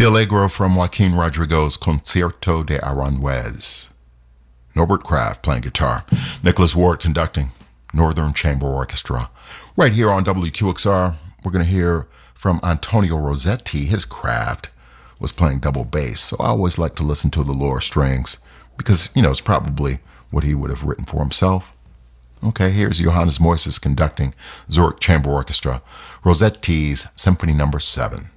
Allegro from Joaquin Rodrigo's Concierto de Aranjuez. Norbert Kraft playing guitar. Nicholas Ward conducting. Northern Chamber Orchestra. Right here on WQXR, we're going to hear from Antonio Rossetti. His craft was playing double bass, so I always like to listen to the lower strings because, it's probably what he would have written for himself. Okay, here's Johannes Moises conducting Zurich Chamber Orchestra, Rossetti's Symphony No. 7.